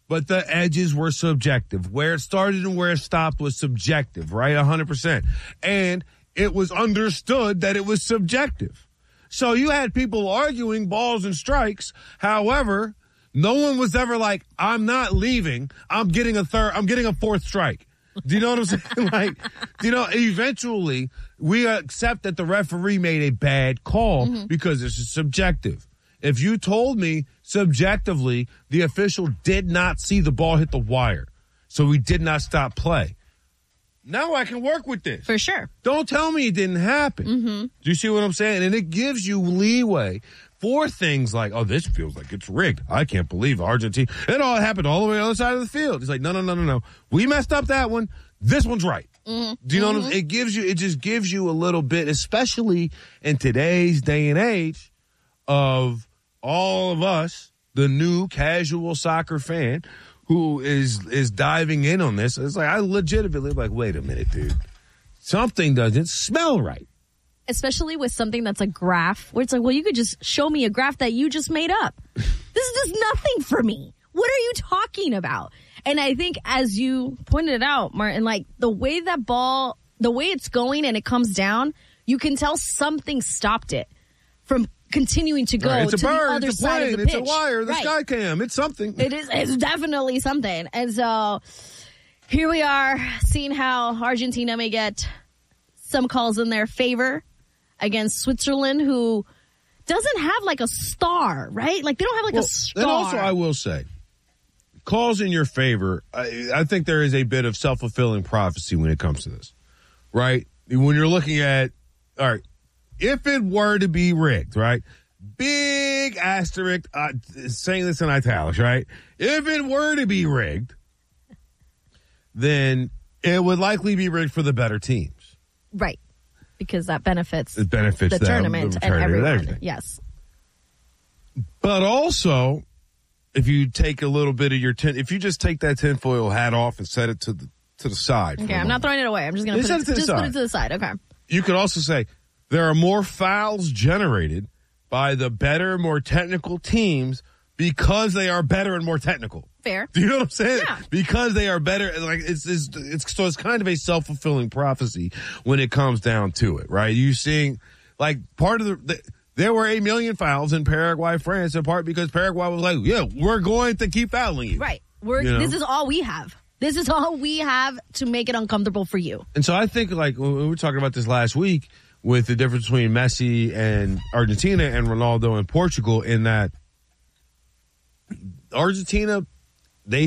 but the edges were subjective. Where it started and where it stopped was subjective, right? 100%. And it was understood that it was subjective. So you had people arguing balls and strikes. However, no one was ever like, I'm not leaving. I'm getting a fourth strike. Do you know what I'm saying? Like, eventually we accept that the referee made a bad call because this is subjective. If you told me subjectively the official did not see the ball hit the wire, so we did not stop play, now I can work with this. For sure. Don't tell me it didn't happen. Do you see what I'm saying? And it gives you leeway for things like, oh, this feels like it's rigged. I can't believe Argentina. It all happened all the way on the other side of the field. It's like, no. We messed up that one. This one's right. Do you know what I'm saying? It just gives you a little bit, especially in today's day and age of all of us, the new casual soccer fan who is diving in on this. It's like, I legitimately like, wait a minute, dude. Something doesn't smell right. Especially with something that's a graph, where it's like, well, you could just show me a graph that you just made up. This does nothing for me. What are you talking about? And I think, as you pointed out, Martin, like the way it's going and it comes down, you can tell something stopped it from continuing to go to the other side of the pitch. It's a wire, the sky cam, it's something. It's definitely something. And so here we are, seeing how Argentina may get some calls in their favor against Switzerland, who doesn't have like a star, right? Like they don't have like a star. And also, I will say, calls in your favor, I think there is a bit of self-fulfilling prophecy when it comes to this, right? When you're looking at, all right, if it were to be rigged, right? Big asterisk, saying this in italics, right? If it were to be rigged, then it would likely be rigged for the better teams. Right. Because that benefits the them, tournament and everyone. Yes. But also, if you take a little bit of if you just take that tinfoil hat off and set it to the side. Okay, I'm not throwing it away. I'm just going to put it to the side. Okay. You could also say there are more fouls generated by the better, more technical teams because they are better and more technical. Fair. Do you know what I'm saying? Yeah. Because they are better. Like it's kind of a self-fulfilling prophecy when it comes down to it, right? You seeing like part of there were 8 million fouls in Paraguay, France, in part because Paraguay was like, yeah, we're going to keep fouling you. Right. This is all we have. This is all we have to make it uncomfortable for you. And so I think, like, when we were talking about this last week with the difference between Messi and Argentina and Ronaldo and Portugal, in that Argentina, they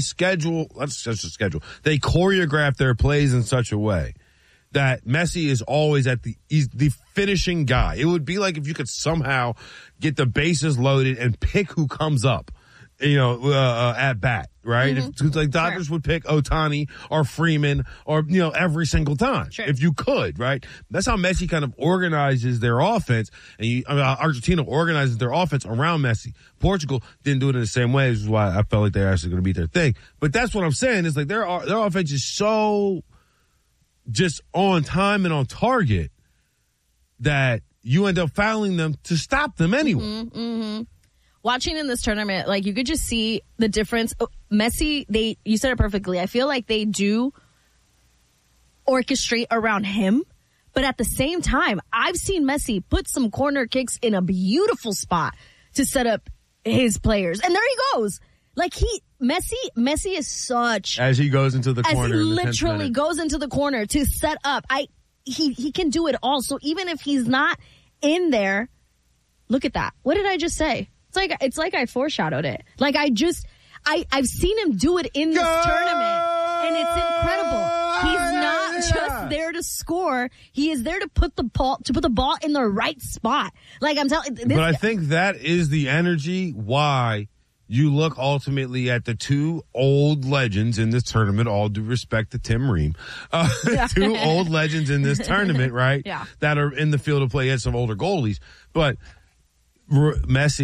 choreograph their plays in such a way that Messi is always he's the finishing guy. It would be like if you could somehow get the bases loaded and pick who comes up, at bat, right? It's like Dodgers would pick Ohtani or Freeman or, every single time. Sure. If you could, right? That's how Messi kind of organizes their offense. And Argentina organizes their offense around Messi. Portugal didn't do it in the same way, which is why I felt like they're actually going to beat their thing. But that's what I'm saying. Is like their offense is so just on time and on target that you end up fouling them to stop them anyway. Watching in this tournament, like you could just see the difference. Messi, you said it perfectly. I feel like they do orchestrate around him, but at the same time, I've seen Messi put some corner kicks in a beautiful spot to set up his players. And there he goes. Like Messi is such... As he goes into the corner. As he literally goes into the corner to set up. He can do it all. So even if he's not in there, look at that. What did I just say? It's like I foreshadowed it. Like I've seen him do it in this tournament, and it's incredible. He's not just there to score; he is there to put the ball in the right spot. Like I'm telling. But I think that is the energy why you look ultimately at the two old legends in this tournament. All due respect to Tim Ream, two old legends in this tournament, right? Yeah. That are in the field of play. He had some older goalies, but Messi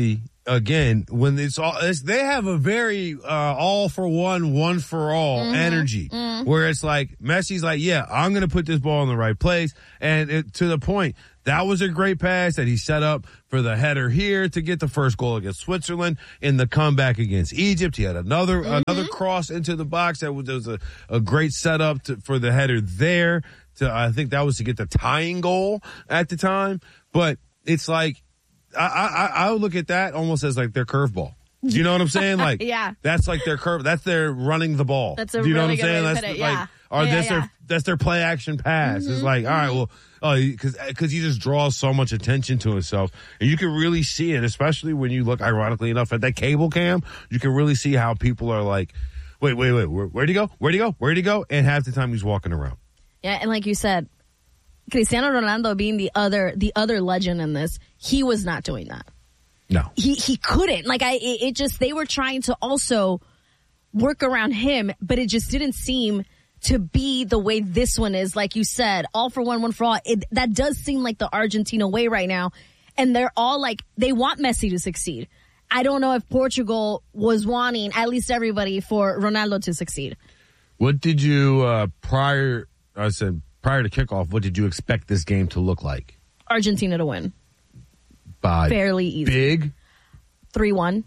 again, when they have a very all for one for all energy, where it's like Messi's like, yeah, I'm going to put this ball in the right place, and to the point. That was a great pass that he set up for the header here to get the first goal against Switzerland. In the comeback against Egypt, he had another cross into the box that was a great setup for the header there. I think that was to get the tying goal at the time. But it's like I would look at that almost as like their curveball. Do you know what I'm saying? Like, yeah, that's like their curve. That's their running the ball. That's a Do you know really what I'm good way saying? to put it. Yeah. Or that's their play action pass. It's like, all right, well, because he just draws so much attention to himself, and you can really see it, especially when you look, ironically enough, at that cable cam. You can really see how people are like, wait, where'd he go? Where'd he go? And half the time he's walking around. Yeah, and like you said, Cristiano Ronaldo being the other legend in this, he was not doing that. No, he couldn't. Like they were trying to also work around him, but it just didn't seem to be the way this one is. Like you said, all for one for all. That does seem like the Argentina way right now, and they're all like they want Messi to succeed. I don't know if Portugal was wanting at least everybody for Ronaldo to succeed. What did you prior to kickoff? What did you expect this game to look like? Argentina to win. Fairly easy. Big? 3-1.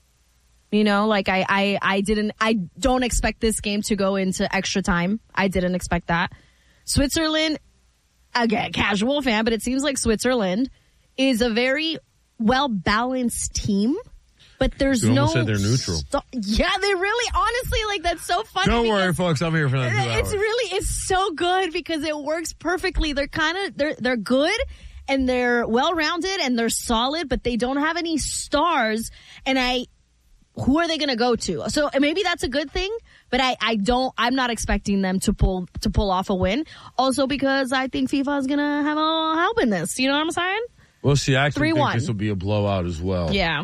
You know, like I don't expect this game to go into extra time. I didn't expect that. Switzerland, again, casual fan, but it seems like Switzerland is a very well-balanced team. But there's you no. Said they're neutral. Yeah, they really, honestly, like that's so funny. Don't worry, folks. I'm here for that 2 hours. It's so good because it works perfectly. They're they're good. And they're well-rounded and they're solid, but they don't have any stars. And who are they going to go to? So maybe that's a good thing, but I'm not expecting them to pull off a win. Also because I think FIFA is going to have a help in this. You know what I'm saying? Well, see, I actually think this will be a blowout as well. Yeah.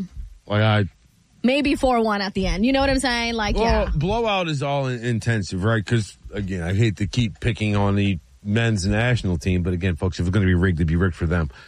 Maybe 4-1 at the end. You know what I'm saying? Blowout is all intensive, right? Because, again, I hate to keep picking on the men's national team, but again, folks, if it's going to be rigged, it'd be rigged for them.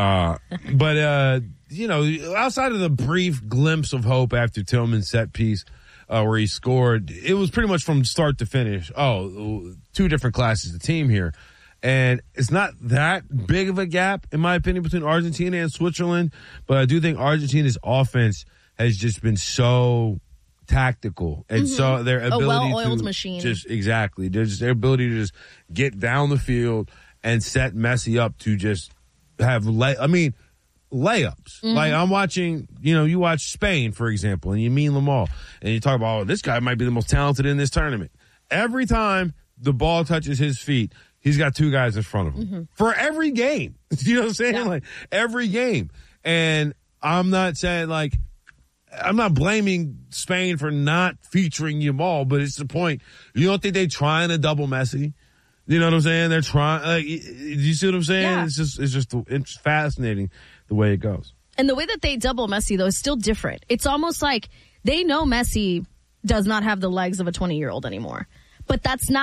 But outside of the brief glimpse of hope after Tillman's set piece, where he scored, it was pretty much from start to finish. Two different classes of team here. And it's not that big of a gap, in my opinion, between Argentina and Switzerland. But I do think Argentina's offense has just been so tactical, and so their ability a well-oiled machine. Their ability to just get down the field and set Messi up to just have layups. Like I'm watching, you watch Spain, for example, and you mean Lamar, and you talk about, this guy might be the most talented in this tournament. Every time the ball touches his feet, he's got two guys in front of him for every game. You know what I'm saying? Yeah. Like every game. And I'm not saying I'm not blaming Spain for not featuring Yamal, but it's the point. You don't think they're trying to double Messi? You know what I'm saying? They're trying. You see what I'm saying? Yeah. It's fascinating the way it goes. And the way that they double Messi, though, is still different. It's almost like they know Messi does not have the legs of a 20-year-old anymore. But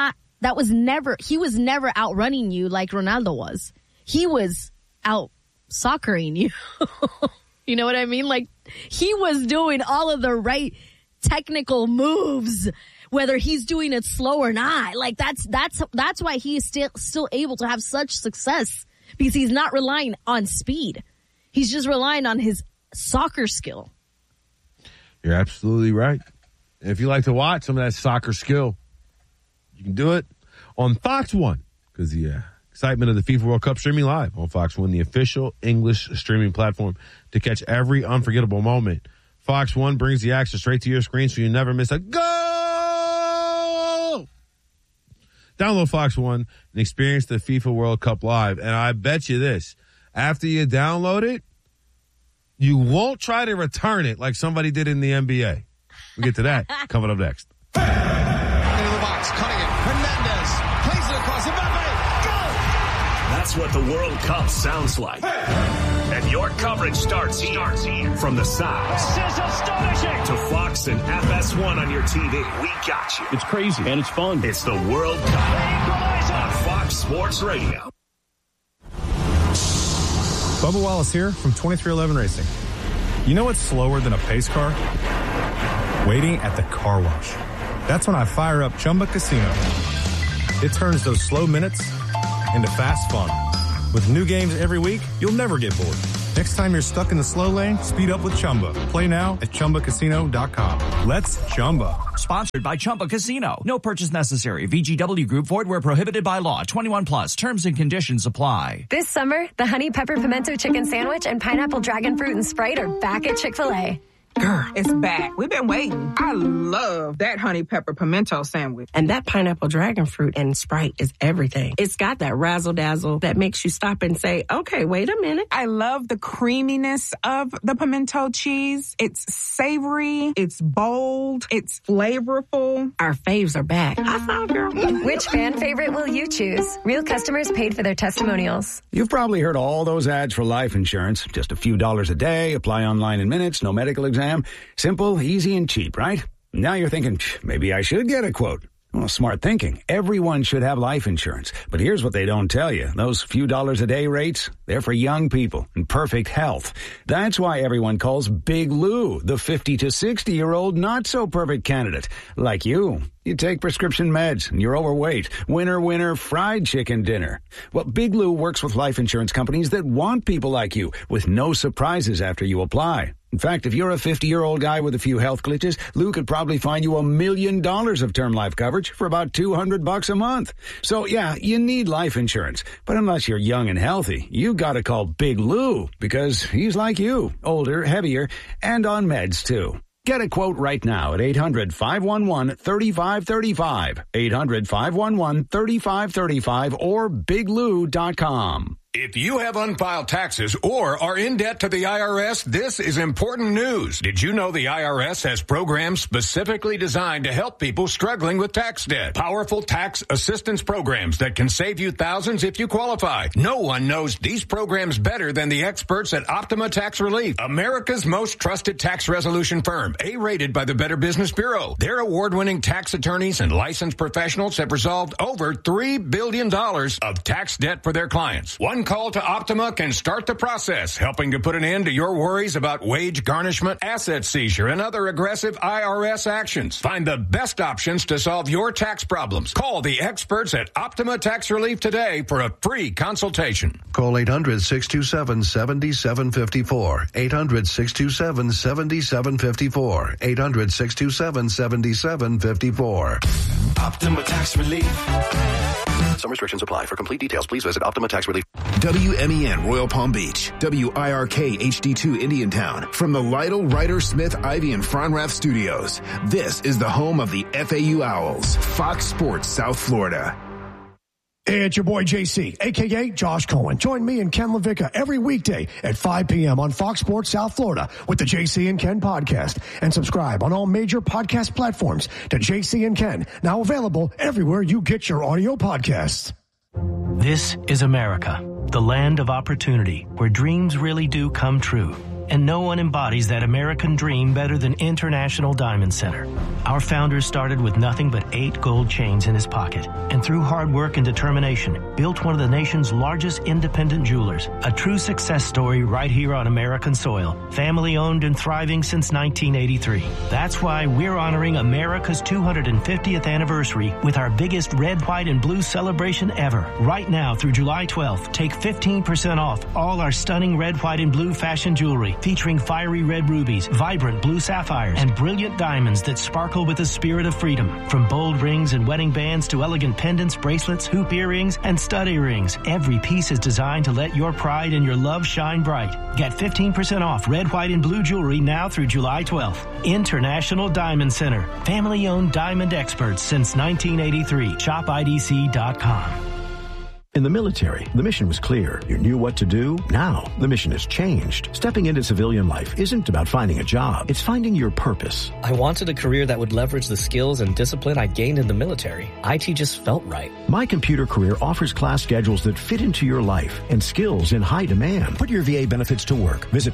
he was never outrunning you like Ronaldo was. He was out soccering you. You know what I mean? Like, he was doing all of the right technical moves, whether he's doing it slow or not. Like, that's why he is still able to have such success, because he's not relying on speed. He's just relying on his soccer skill. You're absolutely right. And if you like to watch some of that soccer skill, you can do it on Fox One, because the excitement of the FIFA World Cup streaming live on Fox One, the official English streaming platform to catch every unforgettable moment. Fox One brings the action straight to your screen so you never miss a goal. Download Fox One and experience the FIFA World Cup live. And I bet you this, after you download it, you won't try to return it like somebody did in the NBA. We'll get to that coming up next. Into the box, cutting it. Hernandez plays it across. Mbappe, go! That's what the World Cup sounds like. And your coverage starts here. From the sounds this is astonishing to Fox and FS1 on your TV. We got you. It's crazy and it's fun. It's the World Cup on Fox Sports Radio. Bubba Wallace here from 23XI Racing. You know what's slower than a pace car? Waiting at the car wash. That's when I fire up Chumba Casino. It turns those slow minutes into fast fun. With new games every week, you'll never get bored. Next time you're stuck in the slow lane, speed up with Chumba. Play now at ChumbaCasino.com. Let's Chumba. Sponsored by Chumba Casino. No purchase necessary. VGW Group. Void where prohibited by law. 21 plus. Terms and conditions apply. This summer, the Honey Pepper Pimento Chicken Sandwich and Pineapple Dragon Fruit and Sprite are back at Chick-fil-A. Girl, it's back. We've been waiting. I love that honey pepper pimento sandwich. And that pineapple dragon fruit and Sprite is everything. It's got that razzle dazzle that makes you stop and say, okay, wait a minute. I love the creaminess of the pimento cheese. It's savory. It's bold. It's flavorful. Our faves are back. I saw, girl. Which fan favorite will you choose? Real customers paid for their testimonials. You've probably heard all those ads for life insurance. Just a few dollars a day, apply online in minutes, no medical exam. Simple, easy, and cheap, right? Now you're thinking, maybe I should get a quote. Well, smart thinking. Everyone should have life insurance. But here's what they don't tell you. Those few dollars a day rates, they're for young people in perfect health. That's why everyone calls Big Lou the 50 to 60-year-old not-so-perfect candidate. Like you. You take prescription meds and you're overweight. Winner, fried chicken dinner. Well, Big Lou works with life insurance companies that want people like you with no surprises after you apply. In fact, if you're a 50-year-old guy with a few health glitches, Lou could probably find you $1 million of term life coverage for about $200 a month. So, yeah, you need life insurance. But unless you're young and healthy, you gotta call Big Lou because he's like you, older, heavier, and on meds, too. Get a quote right now at 800-511-3535, 800-511-3535, or biglou.com. If you have unfiled taxes or are in debt to the IRS, this is important news. Did you know the IRS has programs specifically designed to help people struggling with tax debt? Powerful tax assistance programs that can save you thousands if you qualify. No one knows these programs better than the experts at Optima Tax Relief, America's most trusted tax resolution firm, A-rated by the Better Business Bureau. Their award-winning tax attorneys and licensed professionals have resolved over $3 billion of tax debt for their clients. One call to Optima can start the process, helping to put an end to your worries about wage garnishment, asset seizure, and other aggressive IRS actions. Find the best options to solve your tax problems. Call the experts at Optima Tax Relief today for a free consultation. Call 800-627-7754. 800-627-7754. 800-627-7754. Optima Tax Relief. Some restrictions apply. For complete details, please visit Optima Tax Relief. WMEN Royal Palm Beach, WIRK HD2 Indiantown. From the Lytle, Ryder, Smith, Ivy, and Fronrath studios, this is the home of the FAU Owls, Fox Sports South Florida. Hey, it's your boy JC, a.k.a. Josh Cohen. Join me and Ken LaVicka every weekday at 5 p.m. on Fox Sports South Florida with the JC and Ken podcast. And subscribe on all major podcast platforms to JC and Ken, now available everywhere you get your audio podcasts. This is America, the land of opportunity, where dreams really do come true. And no one embodies that American dream better than International Diamond Center. Our founder started with nothing but 8 gold chains in his pocket, and through hard work and determination, built one of the nation's largest independent jewelers. A true success story right here on American soil. Family owned and thriving since 1983. That's why we're honoring America's 250th anniversary with our biggest red, white, and blue celebration ever. Right now through July 12th, take 15% off all our stunning red, white, and blue fashion jewelry, featuring fiery red rubies, vibrant blue sapphires, and brilliant diamonds that sparkle with the spirit of freedom. From bold rings and wedding bands to elegant pendants, bracelets, hoop earrings, and stud earrings, every piece is designed to let your pride and your love shine bright. Get 15% off red, white, and blue jewelry now through July 12th. International Diamond Center. Family-owned diamond experts since 1983. ShopIDC.com. In the military, the mission was clear. You knew what to do. Now, the mission has changed. Stepping into civilian life isn't about finding a job. It's finding your purpose. I wanted a career that would leverage the skills and discipline I gained in the military. IT just felt right. My Computer Career offers class schedules that fit into your life and skills in high demand. Put your VA benefits to work. Visit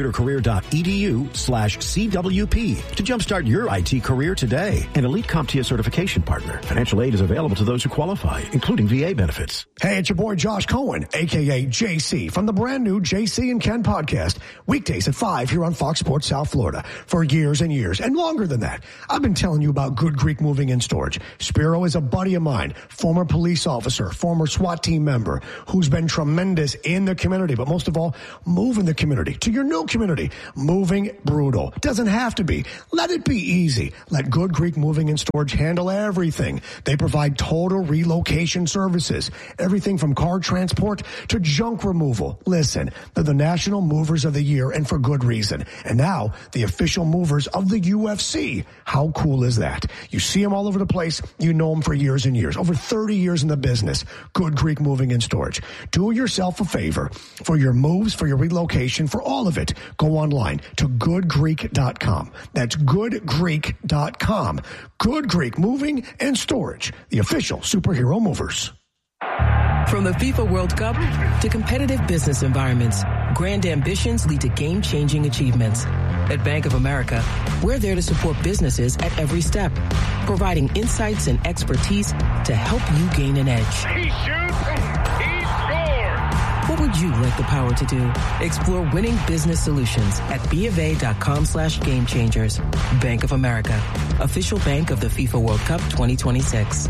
mycomputercareer.edu/CWP to jumpstart your IT career today. An elite CompTIA certification partner. Financial aid is available to those who qualify, including VA benefits. Hey, it's your boy Josh Cohen, a.k.a. JC, from the brand new JC and Ken podcast, weekdays at 5 here on Fox Sports South Florida. For years and years, and longer than that, I've been telling you about Good Greek Moving and Storage. Spiro is a buddy of mine, former police officer, former SWAT team member, who's been tremendous in the community, but most of all, moving the community to your new community. Moving brutal. Doesn't have to be. Let it be easy. Let Good Greek Moving and Storage handle everything. They provide total relocation services. Everything from car transport to junk removal. Listen, they're the National Movers of the Year, and for good reason. And now, the official movers of the UFC. How cool is that? You see them all over the place. You know them for years and years. Over 30 years in the business. Good Greek Moving and Storage. Do yourself a favor. For your moves, for your relocation, for all of it, go online to goodgreek.com. That's goodgreek.com. Good Greek Moving and Storage. The official superhero movers. From the FIFA World Cup to competitive business environments, grand ambitions lead to game-changing achievements. At Bank of America, we're there to support businesses at every step, providing insights and expertise to help you gain an edge. He shoots, he scores! What would you like the power to do? Explore winning business solutions at BofA.com/gamechangers. Bank of America, official bank of the FIFA World Cup 2026.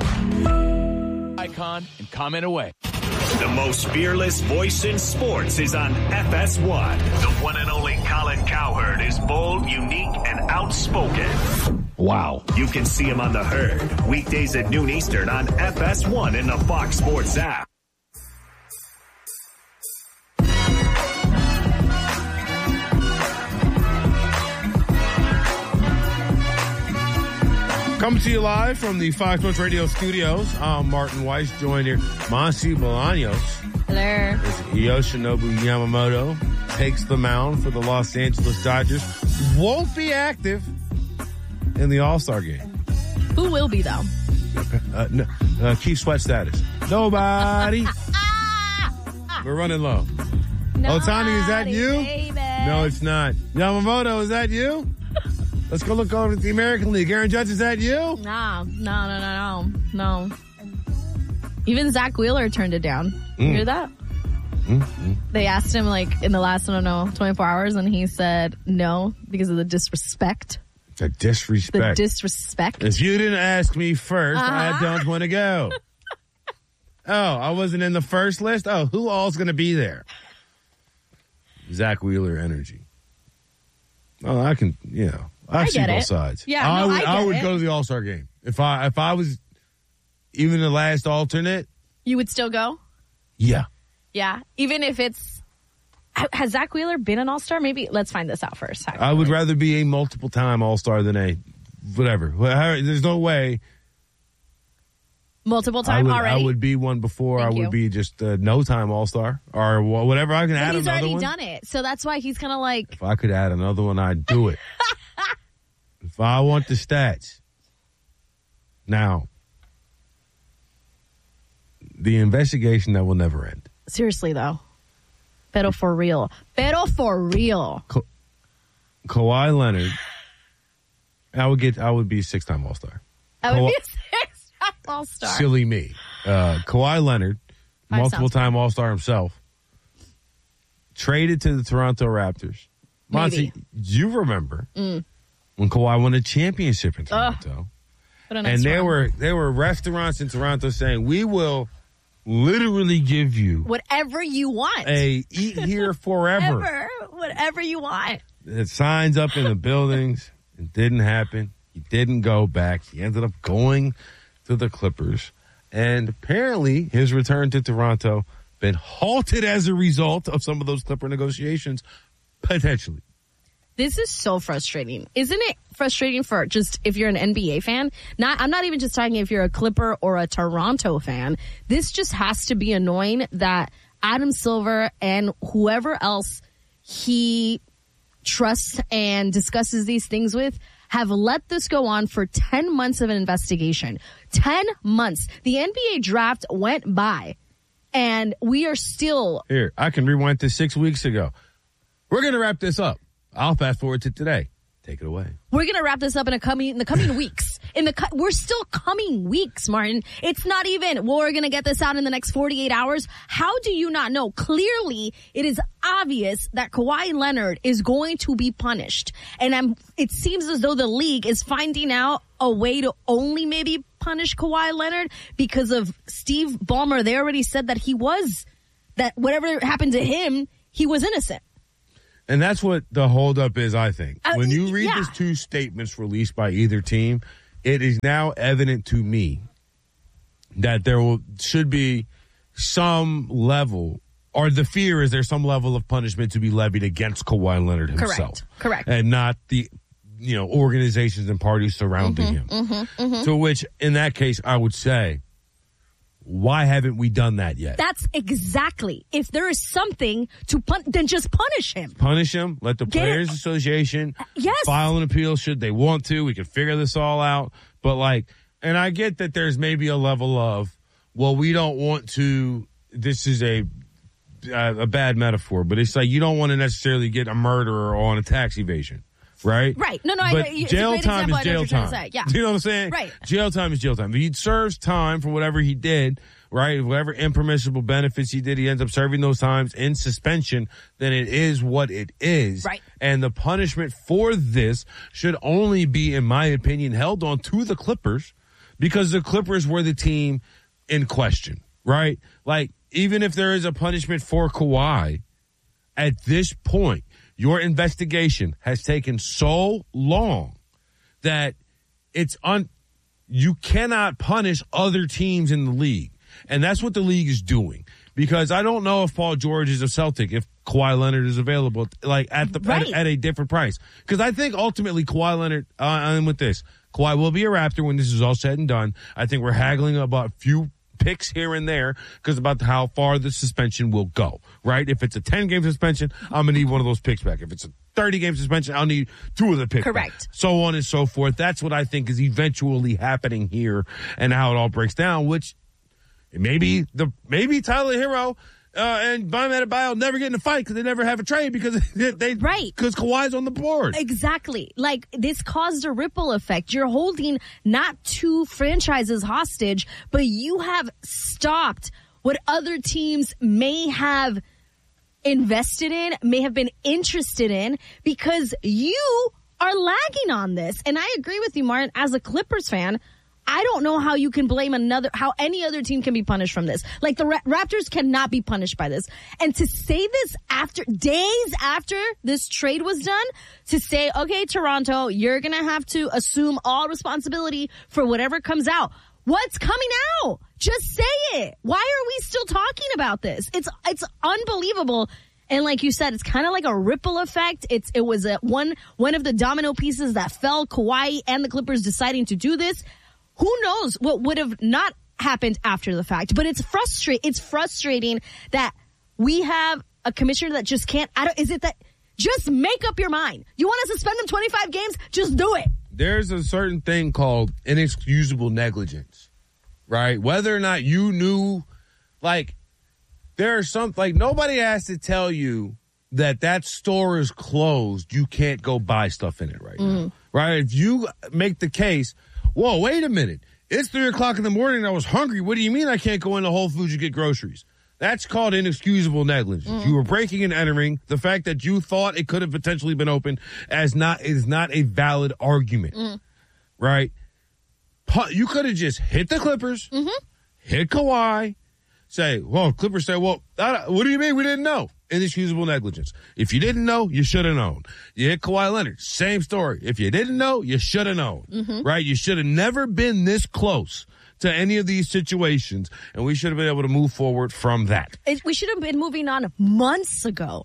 Icon and comment away. The most fearless voice in sports is on FS1. The one and only Colin Cowherd is bold, unique, and outspoken. Wow. You can see him on The Herd, weekdays at noon Eastern on FS1 in the Fox Sports app. Coming to you live from the Fox Sports Radio studios. I'm Martin Weiss, joined here. Monsi Bolaños. Hello. Yoshinobu Yamamoto takes the mound for the Los Angeles Dodgers. Won't be active in the All-Star game. Who will be, though? Keith Sweat status. Nobody. We're running low. Ohtani, is that you? Baby. No, it's not. Yamamoto, is that you? Let's go look over at the American League. Aaron Judge, is that you? No. Even Zach Wheeler turned it down. You hear that? They asked him, like, in the last, 24 hours, and he said no because of the disrespect. The disrespect. If you didn't ask me first, I don't want to go. Oh, I wasn't in the first list? Oh, who all's going to be there? Zach Wheeler energy. Oh, I can, I see both sides. Yeah, I would go to the All-Star game. If I was even the last alternate. You would still go? Yeah. Yeah. Even if it's, has Zach Wheeler been an All-Star? Maybe let's find this out first. I would rather be a multiple time All-Star than a whatever. There's no way. Multiple time already? I would be one before. Thank I would you. be just a no time All-Star or whatever. I can add another one. He's already done it. So that's why he's kind of like. If I could add another one, I'd do it. If I want the stats. Now, the investigation that will never end. Seriously, though. Pero for real. Kawhi Leonard. I would be a 6-time All-Star. I would be a 6-time All-Star. Silly me. Kawhi Leonard, multiple-time All-Star himself, traded to the Toronto Raptors. Monty, you remember when Kawhi won a championship in Toronto? And there were restaurants in Toronto saying, we will literally give you whatever you want. Eat here forever. Whatever you want. It signs up in the buildings. It didn't happen. He didn't go back. He ended up going to the Clippers. And apparently his return to Toronto been halted as a result of some of those Clipper negotiations, potentially. This is so frustrating. Isn't it frustrating for just if you're an NBA fan? I'm not even just talking if you're a Clipper or a Toronto fan. This just has to be annoying that Adam Silver and whoever else he trusts and discusses these things with have let this go on for 10 months of an investigation. 10 months. The NBA draft went by and we are still... Here, I can rewind to 6 weeks ago. We're going to wrap this up. I'll fast forward to today. Take it away. We're going to wrap this up in the coming weeks. we're still coming weeks, Martin. It's not even, well, we're going to get this out in the next 48 hours. How do you not know? Clearly, it is obvious that Kawhi Leonard is going to be punished. And it seems as though the league is finding out a way to only maybe punish Kawhi Leonard because of Steve Ballmer. They already said that that whatever happened to him, he was innocent. And that's what the holdup is, I think. When you read these two statements released by either team, it is now evident to me that there should be some level, or the fear is there's some level of punishment to be levied against Kawhi Leonard himself. Correct. And not the organizations and parties surrounding him. To which, in that case, I would say, why haven't we done that yet? That's exactly. If there is something to then just punish him. Punish him. Let the Players Association file an appeal should they want to. We can figure this all out. But and I get that there's maybe a level of, well, we don't want to. This is a bad metaphor, but it's like you don't want to necessarily get a murderer on a tax evasion. Right? Right. No, but jail time is jail time. Yeah. Do you know what I'm saying? Right. Jail time is jail time. If he serves time for whatever he did, right, whatever impermissible benefits he did, he ends up serving those times in suspension, then it is what it is. Right. And the punishment for this should only be, in my opinion, held on to the Clippers because the Clippers were the team in question, right? Even if there is a punishment for Kawhi, at this point, your investigation has taken so long that you cannot punish other teams in the league. And that's what the league is doing. Because I don't know if Paul George is a Celtic, if Kawhi Leonard is available, at a different price. Because I think ultimately Kawhi Leonard, I'm with this. Kawhi will be a Raptor when this is all said and done. I think we're haggling about a few picks here and there because about how far the suspension will go, right? If it's a 10-game suspension, I'm going to need one of those picks back. If it's a 30-game suspension, I'll need two of the picks Correct. back. So on and so forth. That's what I think is eventually happening here and how it all breaks down, which maybe Tyler Hero and Bam Adebayo never get in a fight because they never have a trade because because Kawhi's on the board. Exactly. This caused a ripple effect. You're holding not two franchises hostage, but you have stopped what other teams may have invested in, may have been interested in, because you are lagging on this. And I agree with you, Martin, as a Clippers fan, I don't know how you can blame how any other team can be punished from this. The Raptors cannot be punished by this. And to say this days after this trade was done, to say, okay, Toronto, you're going to have to assume all responsibility for whatever comes out. What's coming out? Just say it. Why are we still talking about this? It's unbelievable. And like you said, it's kind of like a ripple effect. It was one of the domino pieces that fell, Kawhi and the Clippers deciding to do this. Who knows what would have not happened after the fact? But it's frustrating that we have a commissioner that just can't. Just make up your mind. You want to suspend them 25 games? Just do it. There's a certain thing called inexcusable negligence, right? Whether or not you knew, there's nobody has to tell you that store is closed. You can't go buy stuff in it right now, right? If you make the case, whoa, wait a minute. It's 3:00 in the morning and I was hungry. What do you mean I can't go into Whole Foods to get groceries? That's called inexcusable negligence. You were breaking and entering. The fact that you thought it could have potentially been open is not a valid argument, right? You could have just hit the Clippers, hit Kawhi, Clippers say, what do you mean we didn't know? Inexcusable negligence. If you didn't know, you should have known. You hit Kawhi Leonard, same story. If you didn't know, you should have known, right? You should have never been this close to any of these situations, and we should have been able to move forward from that. We should have been moving on months ago.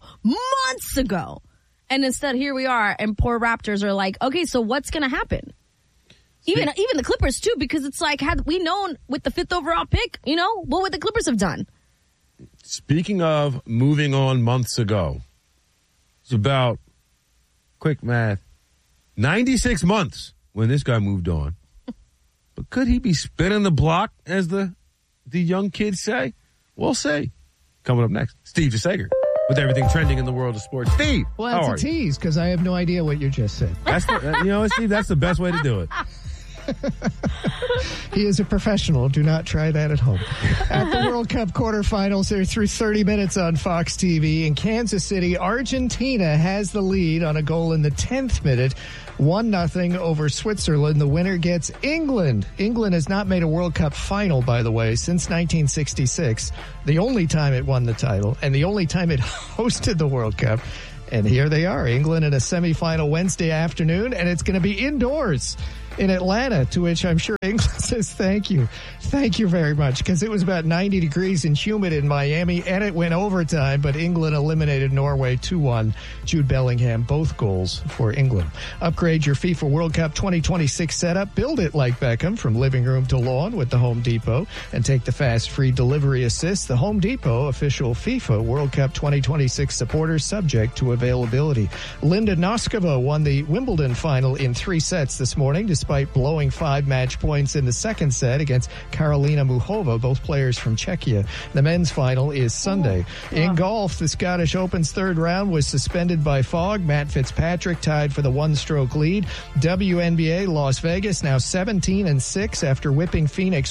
And instead, here we are, and poor Raptors are like, okay, so what's going to happen? Even the Clippers, too, because it's had we known with the 5th overall pick, what would the Clippers have done? Speaking of moving on months ago, it's about, quick math, 96 months when this guy moved on. But could he be spinning the block, as the young kids say? We'll see. Coming up next, Steve DeSager with everything trending in the world of sports. Steve, well, that's a tease because I have no idea what you just said. That's Steve, that's the best way to do it. He is a professional. Do not try that at home. At the World Cup quarterfinals, they're through 30 minutes on Fox TV. In Kansas City, Argentina has the lead on a goal in the 10th minute. 1-0 over Switzerland. The winner gets England. England has not made a World Cup final, by the way, since 1966. The only time it won the title and the only time it hosted the World Cup. And here they are, England in a semifinal Wednesday afternoon, and it's going to be indoors in Atlanta, to which I'm sure England says thank you. Thank you very much, because it was about 90 degrees and humid in Miami, and it went overtime, but England eliminated Norway 2-1. Jude Bellingham, both goals for England. Upgrade your FIFA World Cup 2026 setup. Build it like Beckham from living room to lawn with the Home Depot, and take the fast free delivery assist. The Home Depot, official FIFA World Cup 2026 supporter, subject to availability. Linda Noskova won the Wimbledon final in 3 sets this morning, despite blowing 5 match points in the second set against Karolina Muchova, both players from Czechia. The men's final is Sunday. In golf, the Scottish Open's third round was suspended by fog. Matt Fitzpatrick tied for the one-stroke lead. WNBA, Las Vegas now 17-6 after whipping Phoenix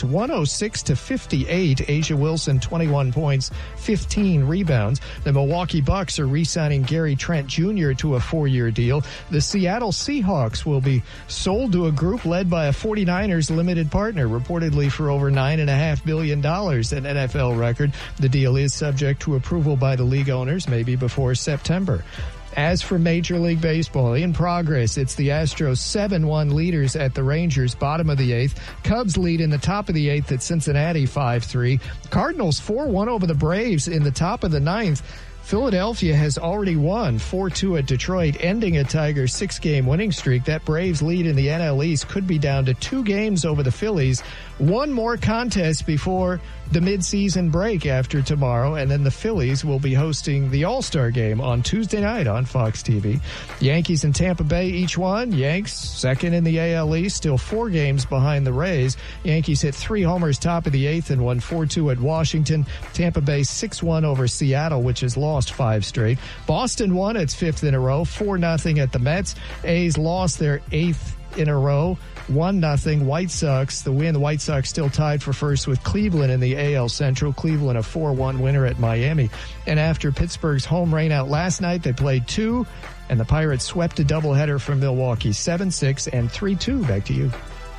106-58. Asia Wilson 21 points, 15 rebounds. The Milwaukee Bucks are re-signing Gary Trent Jr. to a 4-year deal. The Seattle Seahawks will be sold to a group led by a 49ers limited partner, reportedly for over $9.5 billion, an NFL record. The deal is subject to approval by the league owners, maybe before September. As for Major League Baseball, in progress, it's the Astros 7-1 leaders at the Rangers, bottom of the 8th. Cubs lead in the top of the 8th at Cincinnati 5-3. Cardinals 4-1 over the Braves in the top of the 9th. Philadelphia has already won 4-2 at Detroit, ending a Tigers 6-game winning streak. That Braves lead in the NL East could be down to 2 games over the Phillies. One more contest before the midseason break after tomorrow, and then the Phillies will be hosting the All-Star Game on Tuesday night on Fox TV. Yankees and Tampa Bay each won. Yanks second in the AL East, still 4 games behind the Rays. Yankees hit 3 homers top of the 8th and won 4-2 at Washington. Tampa Bay 6-1 over Seattle, which has lost 5 straight. Boston won its 5th in a row, 4-0 at the Mets. A's lost their 8th in a row, 1-0. White Sox, the win. The White Sox still tied for first with Cleveland in the AL Central. Cleveland a 4-1 winner at Miami. And after Pittsburgh's home rainout last night, they played 2, and the Pirates swept a doubleheader from Milwaukee, 7-6 and 3-2. Back to you.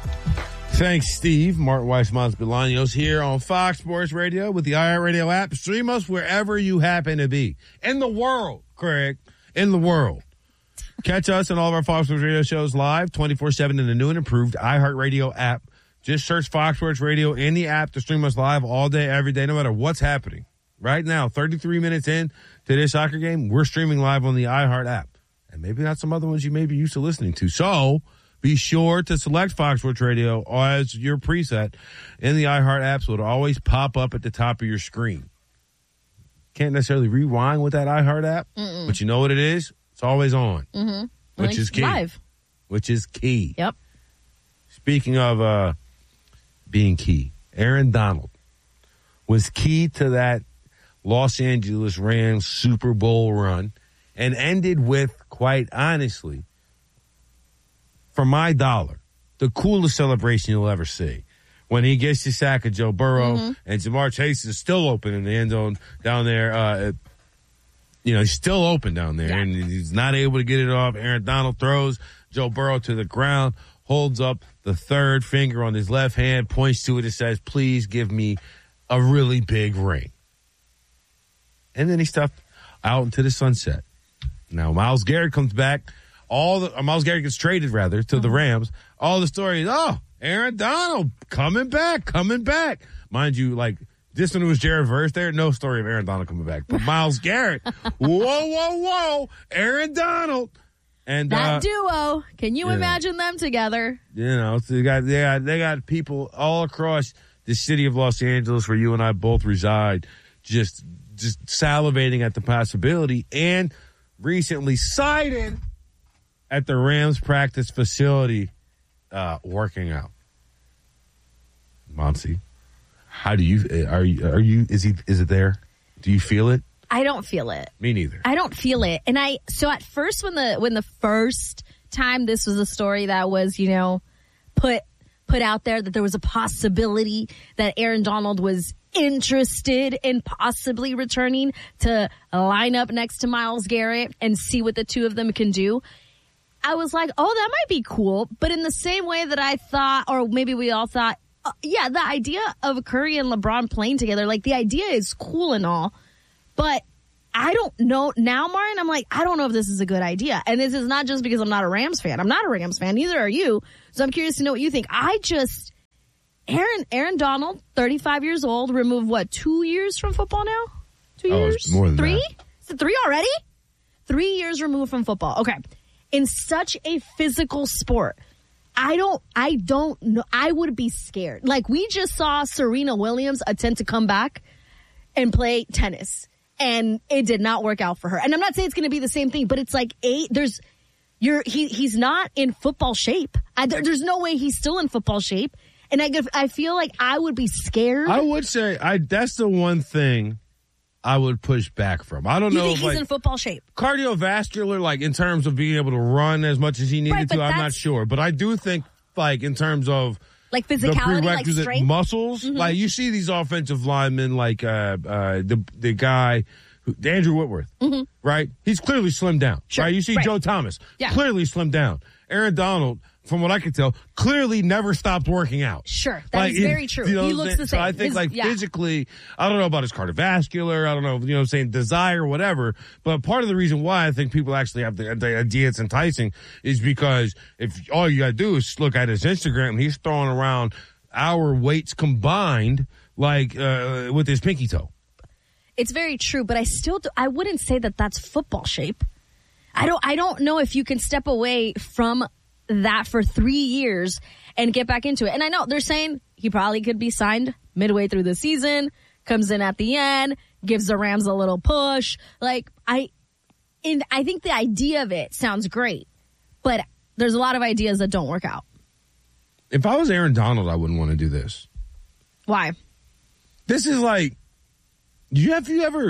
Thanks, Steve. Martin Weiss-Mons Bolaños here on Fox Sports Radio with the iHeartRadio app. Stream us wherever you happen to be. In the world, Craig. In the world. Catch us and all of our Fox Sports Radio shows live 24/7 in the new and improved iHeartRadio app. Just search Fox Sports Radio in the app to stream us live all day, every day, no matter what's happening. Right now, 33 minutes in to this soccer game, we're streaming live on the iHeart app. And maybe not some other ones you may be used to listening to. So be sure to select Fox Sports Radio as your preset in the iHeart app so it'll always pop up at the top of your screen. Can't necessarily rewind with that iHeart app, but you know what it is? It's always on, which is key. Live. Which is key. Yep. Speaking of being key, Aaron Donald was key to that Los Angeles Rams Super Bowl run and ended with, quite honestly, for my dollar, the coolest celebration you'll ever see. When he gets the sack of Joe Burrow and Jamar Chase is still open in the end zone down there. He's still open down there, and he's not able to get it off. Aaron Donald throws Joe Burrow to the ground, holds up the third finger on his left hand, points to it and says, "Please give me a really big ring." And then he stepped out into the sunset. Now, Myles Garrett comes back. Myles Garrett gets traded, rather, to the Rams. All the stories, Aaron Donald coming back. Mind you, this one was Jared Verse there. No story of Aaron Donald coming back. But Myles Garrett, whoa, Aaron Donald. And that duo, can you imagine them together? So they got people all across the city of Los Angeles, where you and I both reside, just salivating at the possibility, and recently sighted at the Rams practice facility working out. Monty, how do you is it there? Do you feel it? I don't feel it. Me neither. I don't feel it. And so at first when the first time this was a story that was, put put out there that there was a possibility that Aaron Donald was interested in possibly returning to line up next to Myles Garrett and see what the two of them can do. I was like, oh, that might be cool. But in the same way that I thought, or maybe we all thought, yeah, the idea of Curry and LeBron playing together, like the idea is cool and all, but I don't know now, Martin. I'm like, I don't know if this is a good idea. And this is not just because I'm not a Rams fan. I'm not a Rams fan. Neither are you. So I'm curious to know what you think. Aaron Donald, 35 years old, removed 2 years from football now? 2 years? It's more than 3? that. Is it 3 already? 3 years removed from football. Okay. In such a physical sport, I don't know. I would be scared. Like, we just saw Serena Williams attempt to come back and play tennis, and it did not work out for her. And I'm not saying it's going to be the same thing, but it's like he's not in football shape. There's no way he's still in football shape. And I feel like I would be scared. I would say that's the one thing I would push back from. I don't know if he's in football shape. Cardiovascular, like in terms of being able to run as much as he needed to, I'm not sure. But I do think, like, in terms of like physicality, the prerequisite like strength, muscles, like you see these offensive linemen, like the guy, Andrew Whitworth, right? He's clearly slimmed down, right? You see Joe Thomas, clearly slimmed down. Aaron Donald, from what I can tell, clearly never stopped working out. Sure, that's very true. He looks the same. So I think physically, I don't know about his cardiovascular, I don't know, saying desire or whatever, but part of the reason why I think people actually have the idea it's enticing is because if all you gotta do is look at his Instagram, and he's throwing around our weights combined, like, with his pinky toe. It's very true, but I wouldn't say that that's football shape. I don't know if you can step away from that for 3 years and get back into it. And I know they're saying he probably could be signed midway through the season, comes in at the end, gives the Rams a little push. Like, I think the idea of it sounds great, but there's a lot of ideas that don't work out. If I was Aaron Donald, I wouldn't want to do this. Why? This is like, have you ever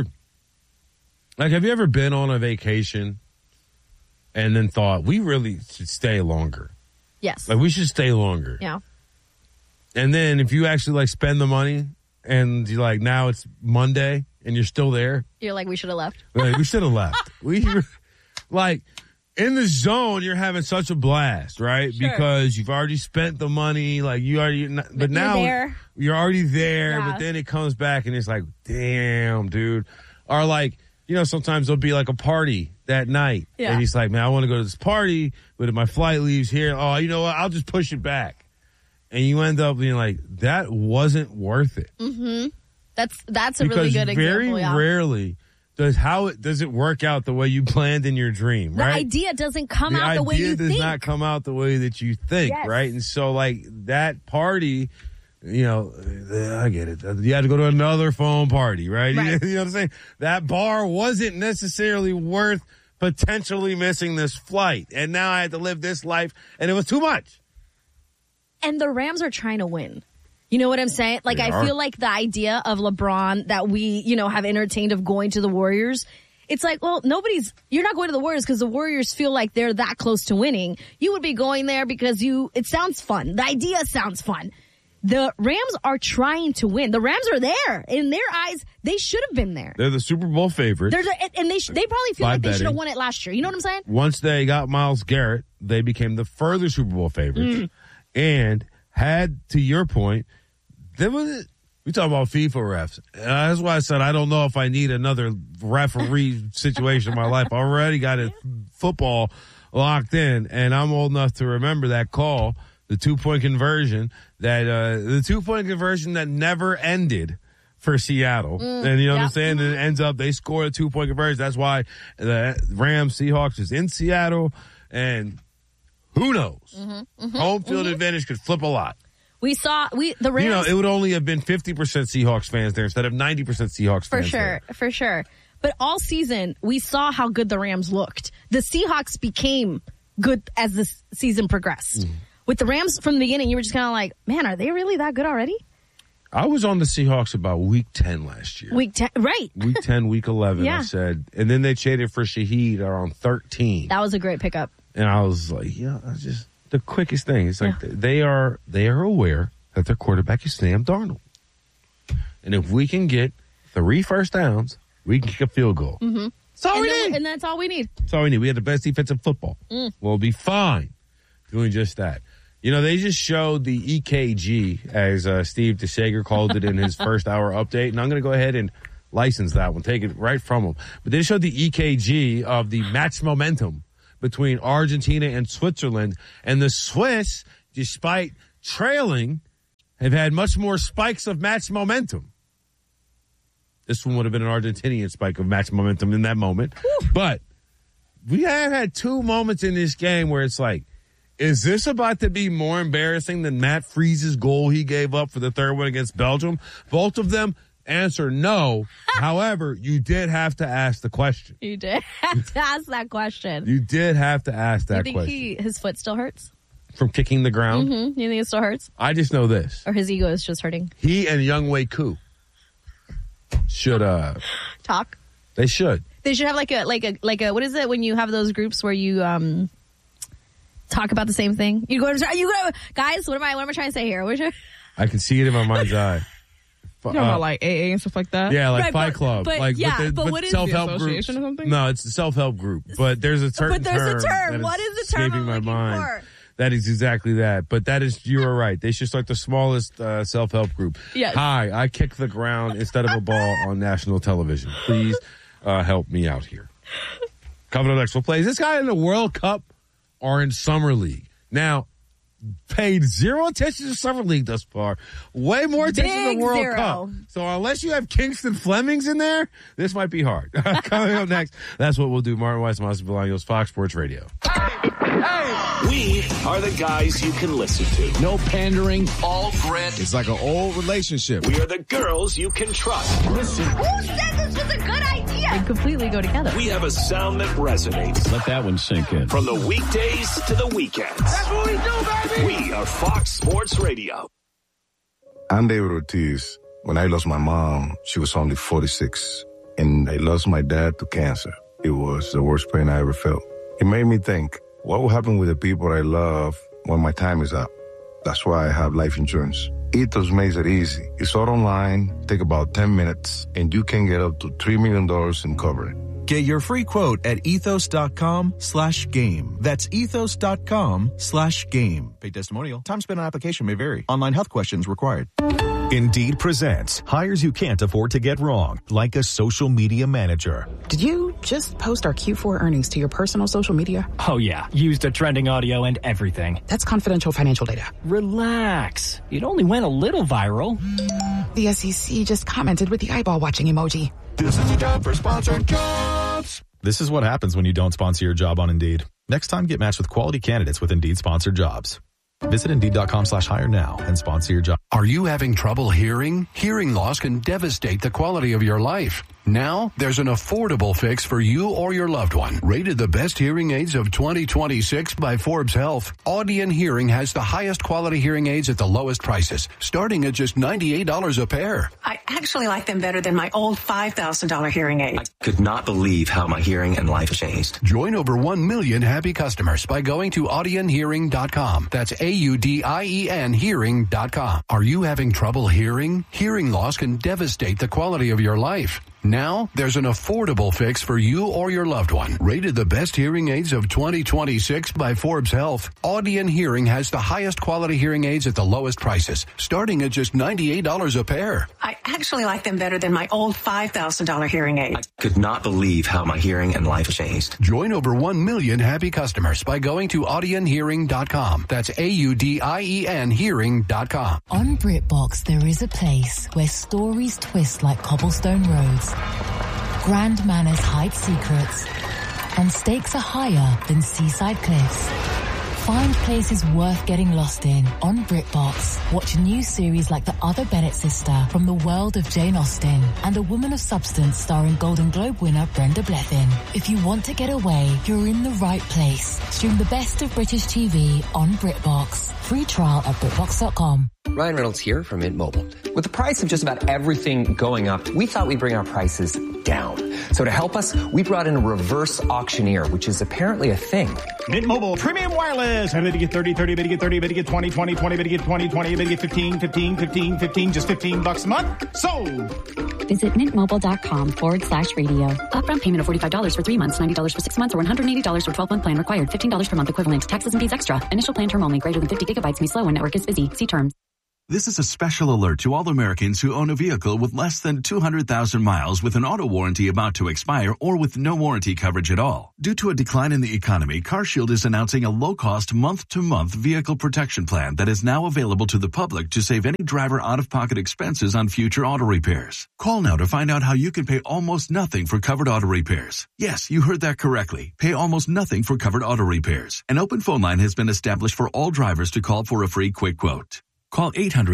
been on a vacation and then thought, we really should stay longer? Yes. Like, we should stay longer. Yeah. And then if you actually, like, spend the money and you're like, now it's Monday and you're still there. You're like, we should have left. Like, we should have left. Like, in the zone, you're having such a blast, right? Sure. Because you've already spent the money, like, but now you're already there, but then it comes back and it's like, damn, dude. Or like, sometimes there'll be like a party that night. Yeah. And he's like, man, I want to go to this party, but if my flight leaves here, you know what? I'll just push it back. And you end up being like, that wasn't worth it. Mm-hmm. That's a really good example. Because very rarely does it work out the way you planned in your dream, right? The idea doesn't come out the way you think. The idea does not come out the way that you think, right? And so, like, that party, I get it. You had to go to another phone party, right? You know what I'm saying? That bar wasn't necessarily worth potentially missing this flight. And now I had to live this life, and it was too much. And the Rams are trying to win. You know what I'm saying? Like, I feel like the idea of LeBron that we, have entertained of going to the Warriors, it's like, well, you're not going to the Warriors because the Warriors feel like they're that close to winning. You would be going there because it sounds fun. The idea sounds fun. The Rams are trying to win. The Rams are there. In their eyes, they should have been there. They're the Super Bowl favorites. And they probably feel like they should have won it last year. You know what I'm saying? Once they got Myles Garrett, they became the further Super Bowl favorites. And had, to your point, we talk about FIFA refs. That's why I said I don't know if I need another referee situation in my life. I already got it football locked in, and I'm old enough to remember that call, the 2-point conversion, that never ended for Seattle. And you know what I'm saying? And it ends up they score a 2-point conversion. That's why the Rams Seahawks is in Seattle, and who knows? Home field advantage could flip a lot. The Rams. It would only have been 50% Seahawks fans there instead of 90% Seahawks fans there. For sure. But all season, we saw how good the Rams looked. The Seahawks became good as the season progressed. With the Rams from the beginning, you were just kind of like, man, are they really that good already? I was on the Seahawks about week 10 last year. Week 10, right. Week 10, week 11, I said. And then they traded for Shaheed around 13. That was a great pickup. And I was like, the quickest thing. It's like they are aware that their quarterback is Sam Darnold. And if we can get 3 first downs, we can kick a field goal. Mm-hmm. That's all we need. And that's all we need. That's all we need. We have the best defense in football. We'll be fine doing just that. You know, they just showed the EKG, as Steve DeShager called it in his first hour update. And I'm going to go ahead and license that one, take it right from him. But they showed the EKG of the match momentum between Argentina and Switzerland. And the Swiss, despite trailing, have had much more spikes of match momentum. This one would have been an Argentinian spike of match momentum in that moment. Whew. But we have had 2 moments in this game where it's like, is this about to be more embarrassing than Matt Freeze's goal he gave up for the 3rd one against Belgium? Both of them answer no. However, you did have to ask the question. You did have to ask that question. You did have to ask that question. You think his foot still hurts? From kicking the ground? Mm-hmm. You think it still hurts? I just know this. Or his ego is just hurting? He and Younghoe Koo should talk. They should. They should have like a what is it when you have those groups where you talk about the same thing? You go guys, what am I trying to say here? I can see it in my mind's eye. You know about like AA and stuff like that? Yeah, like right, Fight Club. But like but what is self-help the association groups. or something? No, it's a self-help group. But there's a certain term. What is the term escaping I'm my mind. for? That is exactly that. But that is, you are right. They should start the smallest self-help group. Yes. Hi, I kick the ground instead of a ball on national television. Please help me out here. Coming up next, we'll play. Is this guy in the World Cup or in Summer League? Now, paid 0 attention to Summer League thus far. Way more attention to the World Cup. So unless you have Kingston Flemings in there, this might be hard. Coming up next, that's what we'll do. Martin Weiss, Monster Bolaños, Fox Sports Radio. We are the guys you can listen to. No pandering, all grit. It's like an old relationship. We are the girls you can trust. Listen. Who said this was a good idea? They completely go together. We have a sound that resonates. Let that one sink in. From the weekdays to the weekends. That's what we do, baby. We are Fox Sports Radio. I'm David Ortiz. When I lost my mom, she was only 46. And I lost my dad to cancer. It was the worst pain I ever felt. It made me think, what will happen with the people I love when my time is up? That's why I have life insurance. Ethos makes it easy. It's all online, take about 10 minutes, and you can get up to $3 million in coverage. Get your free quote at ethos.com/game. That's ethos.com/game. Paid testimonial. Time spent on application may vary. Online health questions required. Indeed presents hires you can't afford to get wrong, like a social media manager. Did you just post our Q4 earnings to your personal social media? Oh yeah, used a trending audio and everything. That's confidential financial data. Relax. It only went a little viral. The SEC just commented with the eyeball watching emoji. This is a job for sponsored jobs. This is what happens when you don't sponsor your job on Indeed. Next time, get matched with quality candidates with Indeed sponsored jobs. Visit Indeed.com/hire now and sponsor your job. Are you having trouble hearing? Hearing loss can devastate the quality of your life. Now, there's an affordable fix for you or your loved one. Rated the best hearing aids of 2026 by Forbes Health, Audion Hearing has the highest quality hearing aids at the lowest prices, starting at just $98 a pair. I actually like them better than my old $5,000 hearing aid. I could not believe how my hearing and life changed. Join over 1 million happy customers by going to audionhearing.com. That's AUDIEN hearing.com. Are you having trouble hearing? Hearing loss can devastate the quality of your life. Now, there's an affordable fix for you or your loved one. Rated the best hearing aids of 2026 by Forbes Health, Audion Hearing has the highest quality hearing aids at the lowest prices, starting at just $98 a pair. I actually like them better than my old $5,000 hearing aid. I could not believe how my hearing and life changed. Join over 1 million happy customers by going to audionhearing.com. That's AUDIEN hearing.com. On BritBox, there is a place where stories twist like cobblestone roads. Grand manners hide secrets, and stakes are higher than seaside cliffs. Find places worth getting lost in on BritBox. Watch a new series like The Other Bennett Sister from the world of Jane Austen and A Woman of Substance starring Golden Globe winner Brenda Blethyn. If you want to get away, you're in the right place. Stream the best of British TV on BritBox. Free trial at BritBox.com. Ryan Reynolds here from Mint Mobile. With the price of just about everything going up, we thought we'd bring our prices down. So to help us, we brought in a reverse auctioneer, which is apparently a thing. Mint Mobile Premium Wireless. How did you get 30, 30, bet you get 30, bet you get 20, 20, 20, bet you get 20, 20, bet you get 15, 15, 15, 15, just $15 a month? Sold! Visit mintmobile.com/radio. Upfront payment of $45 for 3 months, $90 for 6 months, or $180 for 12-month plan required. $15 per month equivalent. Taxes and fees extra. Initial plan term only. Greater than 50 gigabytes may slow when network is busy. See terms. This is a special alert to all Americans who own a vehicle with less than 200,000 miles with an auto warranty about to expire or with no warranty coverage at all. Due to a decline in the economy, CarShield is announcing a low-cost month-to-month vehicle protection plan that is now available to the public to save any driver out-of-pocket expenses on future auto repairs. Call now to find out how you can pay almost nothing for covered auto repairs. Yes, you heard that correctly. Pay almost nothing for covered auto repairs. An open phone line has been established for all drivers to call for a free quick quote. Call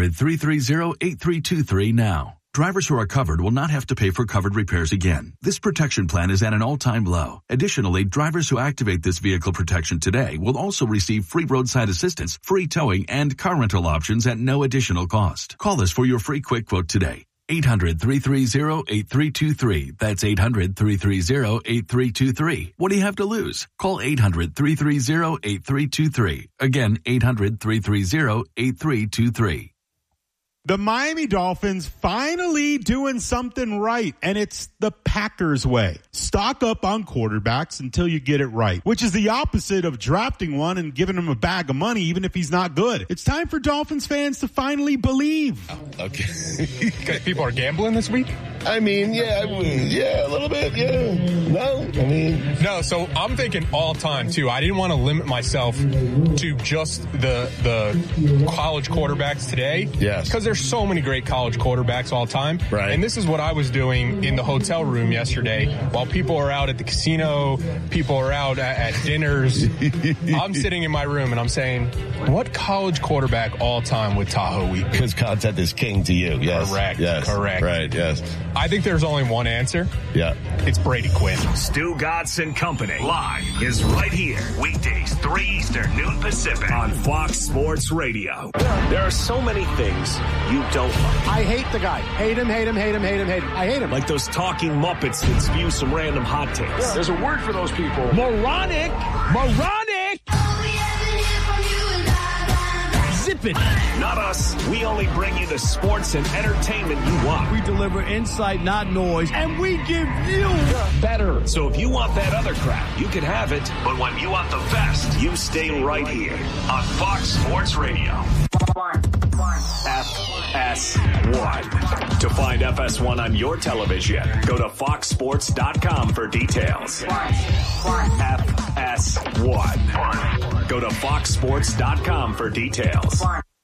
800-330-8323 now. Drivers who are covered will not have to pay for covered repairs again. This protection plan is at an all-time low. Additionally, drivers who activate this vehicle protection today will also receive free roadside assistance, free towing, and car rental options at no additional cost. Call us for your free quick quote today. 800-330-8323. That's 800-330-8323. What do you have to lose? Call 800-330-8323. Again, 800-330-8323. The Miami Dolphins finally doing something right, and it's the Packers way. Stock up on quarterbacks until you get it right, which is the opposite of drafting one and giving him a bag of money even if he's not good. It's time for Dolphins fans to finally believe. Okay. People are gambling this week? I mean, yeah, a little bit, yeah. No, so I'm thinking all time, too. I didn't want to limit myself to just the college quarterbacks today. Yes. Because there's so many great college quarterbacks all time. Right. And this is what I was doing in the hotel room yesterday. While people are out at the casino, people are out at dinners, I'm sitting in my room and I'm saying, what college quarterback all time would Tahoe week? Because content is king to you, yes. Correct. Yes. Correct. Right, yes. I think there's only one answer. Yeah. It's Brady Quinn. Stu Godson Company live is right here. Weekdays, 3 Eastern, noon Pacific on Fox Sports Radio. There are so many things you don't like. I hate the guy. Hate him. I hate him. Like those talking Muppets that spew some random hot takes. Yeah. There's a word for those people. Moronic. Zip it. Not us. We only bring you the sports and entertainment you want. We deliver insight, not noise, and we give you better. So if you want that other crap, you can have it. But when you want the best, you stay right here on Fox Sports Radio. FS1. To find FS1 on your television, go to foxsports.com for details. FS1. Go to foxsports.com for details.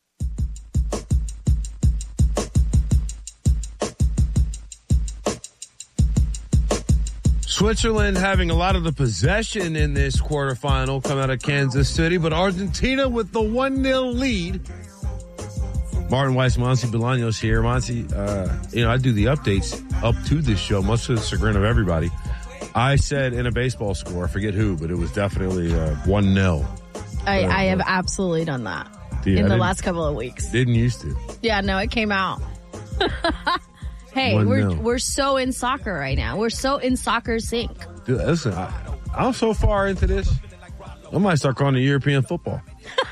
Switzerland having a lot of the possession in this quarterfinal coming out of Kansas City, but Argentina with the 1-0 lead. Martin Weiss, Monty Bolaños here. Monty, I do the updates up to this show, much to the chagrin of everybody. I said in a baseball score, I forget who, but it was definitely 1-0. I have absolutely done that in the last couple of weeks. Didn't used to. Yeah, no, it came out. Hey, we're so in soccer right now. We're so in soccer sync. Dude, listen, I'm so far into this, I might start calling it European football.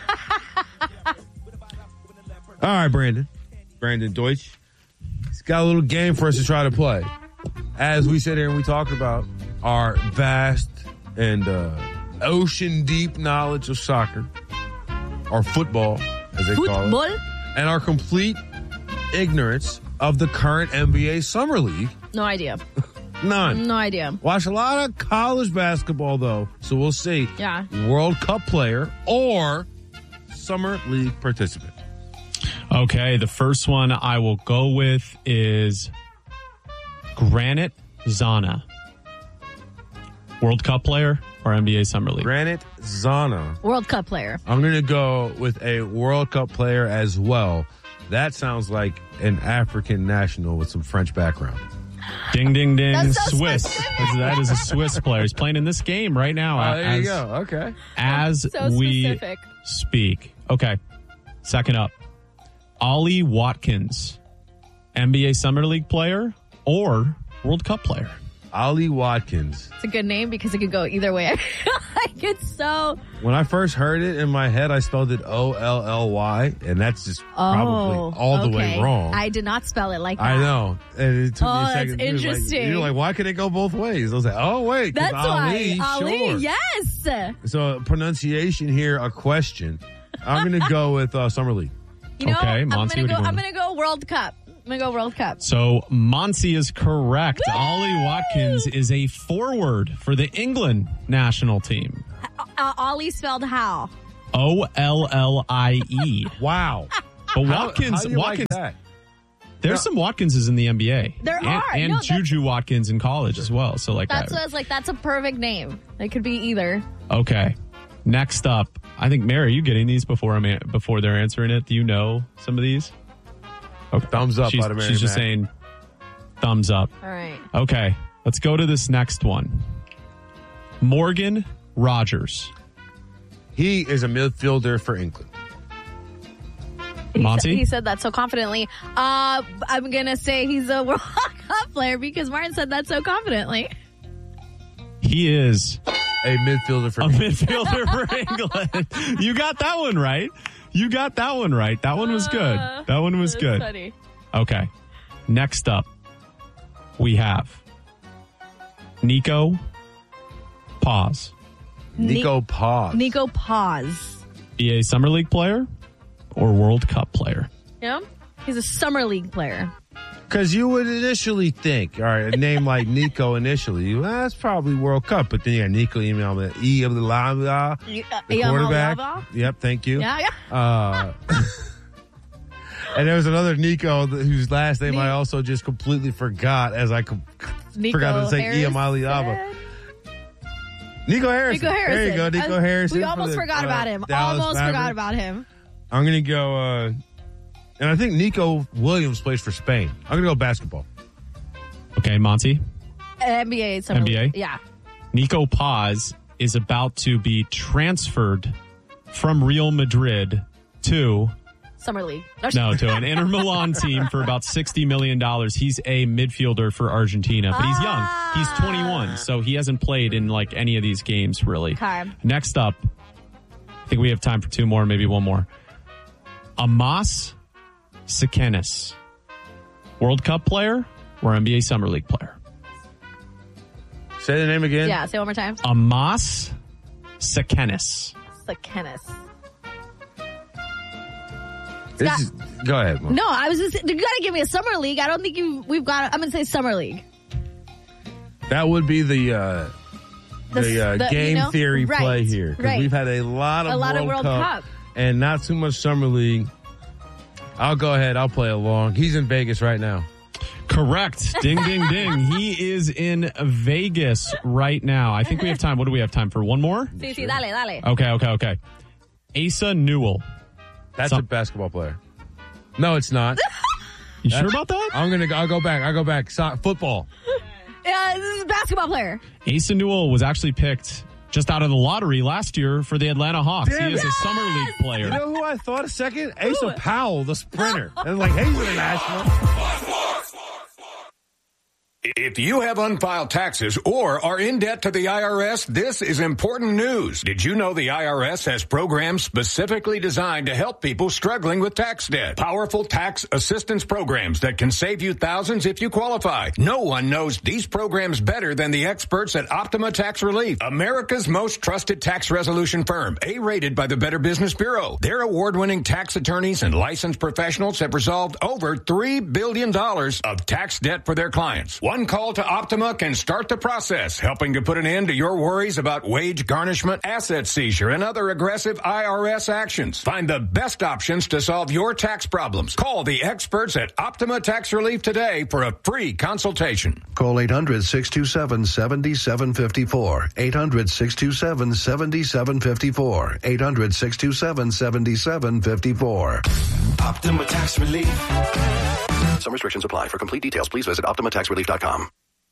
All right, Brandon Deutsch. He's got a little game for us to try to play. As we sit here and we talk about our vast and ocean deep knowledge of soccer, our football, as they call it, and our complete ignorance of the current NBA Summer League. No idea. None. No idea. Watch a lot of college basketball, though, so we'll see. Yeah. World Cup player or Summer League participant. Okay, the first one I will go with is Granit Xhaka. World Cup player or NBA Summer League? Granit Xhaka. World Cup player. I'm going to go with a World Cup player as well. That sounds like an African national with some French background. Ding, ding, ding. That's so Swiss. specific. That is a Swiss player. He's playing in this game right now. There you go. Okay. As so we specific. speak. Okay. Second up. Ollie Watkins. NBA Summer League player or World Cup player? Ollie Watkins. It's a good name because it could go either way. Like, it's so... When I first heard it in my head, I spelled it Olly, and that's just probably all the way wrong. I did not spell it like that. I know. And it took me a second. That's interesting. You're like, why could it go both ways? I was like, oh, wait. That's Ali, why. Ali, sure. yes. So pronunciation here, a question. I'm going to go with Summer League. You know, Okay, I'm Monty, going to go World Cup. I'm going to go World Cup. So Monty is correct. Woo! Ollie Watkins is a forward for the England national team. Ollie spelled how? Ollie. Wow. But Watkins, how do you Watkins. like that? There's some Watkinses in the NBA. There are. And No, Juju Watkins in college as well. So like That's that. what I was like, that's a perfect name. It could be either. Okay. Next up, I think, Mary, are you getting these before they're answering it? Do you know some of these? Okay. Thumbs up out of Mary She's just Mac. saying thumbs up. All right. Okay. Let's go to this next one. Morgan Rogers. He is a midfielder for England. Monty? He said that so confidently. I'm going to say he's a World Cup player because Martin said that so confidently. He is a midfielder for England. You got that one right. That one was good. That one was good. Funny. Okay. Next up, we have Nico Paz. Nico Paz. Nico Paz. Be a Summer League player or World Cup player? Yeah. He's a Summer League player. Because you would initially think, all right, a name like Nico initially, well, that's probably World Cup. But then you got Nico the quarterback. Yep, thank you. Yeah. And there was another Nico whose last name I also just completely forgot as I forgot to say Iamaliava. Nico Harrison. There you go, Nico Harrison. We almost forgot about him. Forgot about him. I'm going to go... and I think Nico Williams plays for Spain. I'm going to go basketball. Okay, Monty? NBA. NBA? Yeah. Nico Paz is about to be transferred from Real Madrid to... Summer League. No, to an Inter Milan team for about $60 million. He's a midfielder for Argentina, but he's young. He's 21, so he hasn't played in like any of these games, really. Okay. Next up, I think we have time for two more, maybe one more. Amas Sikenis, World Cup player or NBA Summer League player? Say the name again. Yeah, say it one more time. Amas Sikenis. Go ahead, Mom. No, I was just, you got to give me a Summer League. I don't think we've got, I'm going to say Summer League. That would be the game theory play here. Because we've had a lot of World Cup and not too much Summer League. I'll go ahead. I'll play along. He's in Vegas right now. Correct. Ding, ding, ding. He is in Vegas right now. I think we have time. What do we have time for? One more? Sí, dale. Okay. Asa Newell. That's a basketball player. No, it's not. You sure about that? I'll go back. Football. Yeah, this is a basketball player. Asa Newell was actually picked just out of the lottery last year for the Atlanta Hawks. Damn, he is a Summer League player. You know who I thought a second? Asa Powell, the sprinter. And like, hey, he's international. If you have unfiled taxes or are in debt to the IRS, this is important news. Did you know the IRS has programs specifically designed to help people struggling with tax debt? Powerful tax assistance programs that can save you thousands if you qualify. No one knows these programs better than the experts at Optima Tax Relief, America's most trusted tax resolution firm, A-rated by the Better Business Bureau. Their award-winning tax attorneys and licensed professionals have resolved over $3 billion of tax debt for their clients. One call to Optima can start the process, helping to put an end to your worries about wage garnishment, asset seizure, and other aggressive IRS actions. Find the best options to solve your tax problems. Call the experts at Optima Tax Relief today for a free consultation. Call 800-627-7754. 800-627-7754. 800-627-7754. Optima Tax Relief. Some restrictions apply. For complete details, please visit OptimaTaxRelief.com.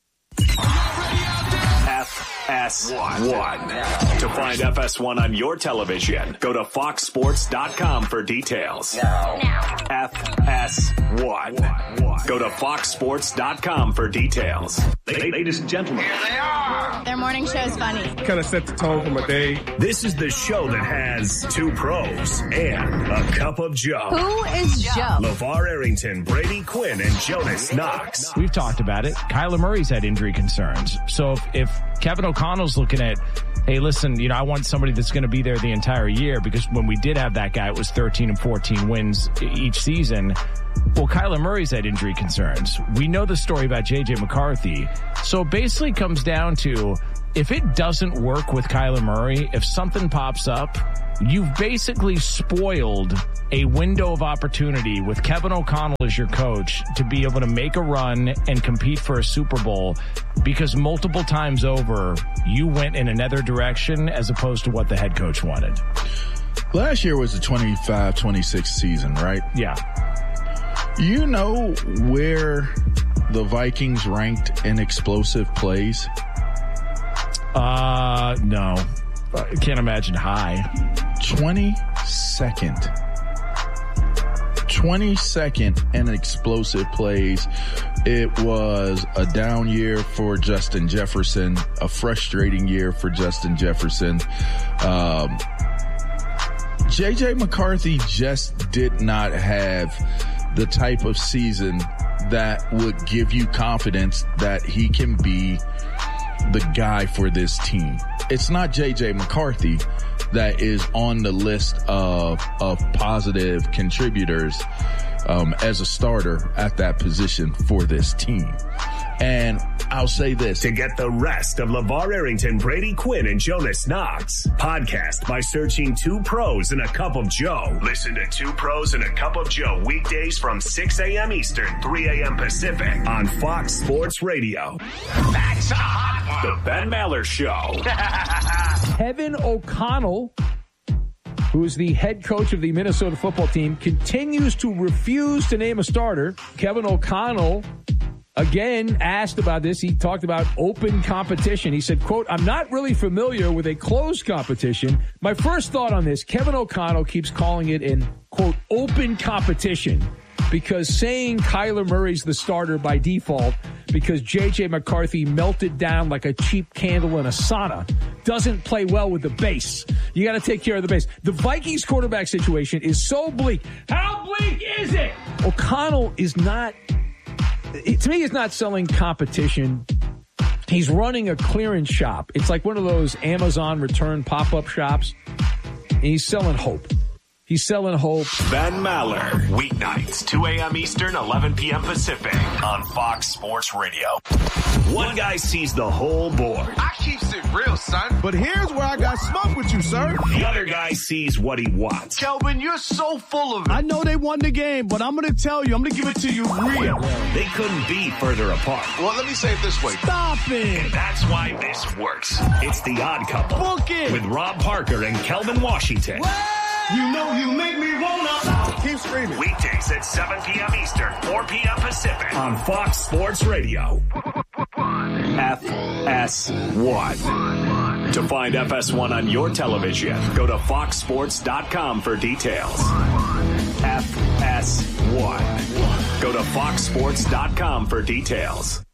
FS1. To find FS1 on your television, go to FoxSports.com for details. Now. FS1. FS1. Go to foxsports.com for details. Ladies and gentlemen. Here they are. Their morning show is funny. Kind of set the tone for my day. This is the show that has two pros and a cup of Joe. Who is Joe? LeVar Arrington, Brady Quinn, and Jonas Knox. We've talked about it. Kyler Murray's had injury concerns. So if Kevin O'Connell's looking at, hey, listen, I want somebody that's going to be there the entire year, because when we did have that guy, it was 13 and 14 wins each season. Well, Kyler Murray's had injury concerns. We know the story about J.J. McCarthy. So it basically comes down to, if it doesn't work with Kyler Murray, if something pops up, you've basically spoiled a window of opportunity with Kevin O'Connell as your coach to be able to make a run and compete for a Super Bowl, because multiple times over, you went in another direction as opposed to what the head coach wanted. Last year was the 25-26 season, right? Yeah. You know where the Vikings ranked in explosive plays? No. I can't imagine high. 22nd. 22nd in explosive plays. It was a down year for Justin Jefferson, a frustrating year for Justin Jefferson. J.J. McCarthy just did not have the type of season that would give you confidence that he can be the guy for this team. It's not J.J. McCarthy that is on the list of positive contributors as a starter at that position for this team. And I'll say this. To get the rest of LeVar Arrington, Brady Quinn, and Jonas Knox, podcast by searching Two Pros and a Cup of Joe. Listen to Two Pros and a Cup of Joe weekdays from 6 a.m. Eastern, 3 a.m. Pacific on Fox Sports Radio. That's a hot one. The Ben Maller Show. Kevin O'Connell, who is the head coach of the Minnesota football team, continues to refuse to name a starter. Kevin O'Connell, again, asked about this. He talked about open competition. He said, quote, "I'm not really familiar with a closed competition. My first thought on this, Kevin O'Connell keeps calling it an, quote, open competition, because saying Kyler Murray's the starter by default because J.J. McCarthy melted down like a cheap candle in a sauna doesn't play well with the base. You got to take care of the base." The Vikings quarterback situation is so bleak. How bleak is it? O'Connell is not... to me, he's not selling competition. He's running a clearance shop. It's like one of those Amazon return pop-up shops. And he's selling hope. He's selling hope. Ben Maller, weeknights, 2 a.m. Eastern, 11 p.m. Pacific on Fox Sports Radio. One guy sees the whole board. I keeps it real, son. But here's where I got smoke with you, sir. The other guy sees what he wants. Kelvin, you're so full of it. I know they won the game, but I'm going to tell you, I'm going to give it to you real. They couldn't be further apart. Well, let me say it this way. Stop it. And that's why this works. It's The Odd Couple. Book it. With Rob Parker and Kelvin Washington. You know you make me wanna. Keep screaming. Weekdays at 7 p.m. Eastern, 4 p.m. Pacific on Fox Sports Radio. FS1. To find FS1 on your television, go to foxsports.com for details. FS1. Go to foxsports.com for details.